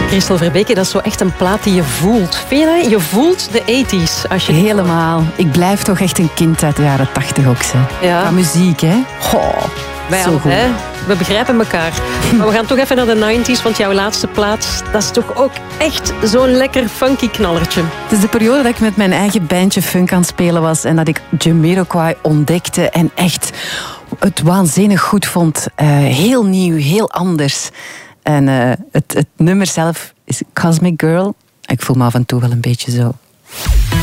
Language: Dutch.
Christel Verbeke, dat is zo echt een plaat die je voelt. Vind je dat? Je voelt de 80's. Als je Helemaal. Ik blijf toch echt een kind uit de jaren 80 ook. Ja. Qua muziek, hè. Goh, wij zo al, goed. hè? We begrijpen elkaar. Maar we gaan toch even naar de 90's, want jouw laatste plaat, dat is toch ook echt zo'n lekker funky knallertje. Het is de periode dat ik met mijn eigen bandje funk aan het spelen was en dat ik Jamiroquai ontdekte en echt het waanzinnig goed vond. Heel nieuw, heel anders. En het nummer zelf is Cosmic Girl. Ik voel me af en toe wel een beetje zo.